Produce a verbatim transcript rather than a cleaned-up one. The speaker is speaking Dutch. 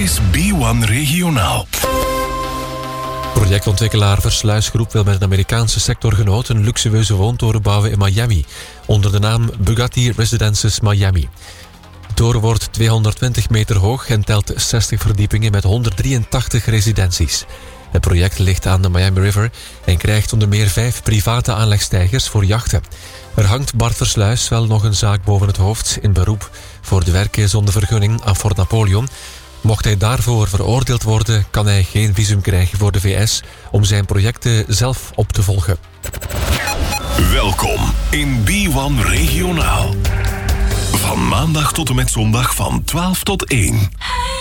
is B one Regionaal. Projectontwikkelaar Versluisgroep wil met een Amerikaanse sectorgenoot een luxueuze woontoren bouwen in Miami, onder de naam Bugatti Residences Miami. De toren wordt tweehonderdtwintig meter hoog en telt zestig verdiepingen met honderddrieëntachtig residenties. Het project ligt aan de Miami River en krijgt onder meer vijf private aanlegstijgers voor jachten. Er hangt Bart Versluis wel nog een zaak boven het hoofd in beroep voor de werken zonder vergunning aan Fort Napoleon. Mocht hij daarvoor veroordeeld worden, kan hij geen visum krijgen voor de V S om zijn projecten zelf op te volgen. Welkom in B one Regionaal. Van maandag tot en met zondag van twaalf tot één.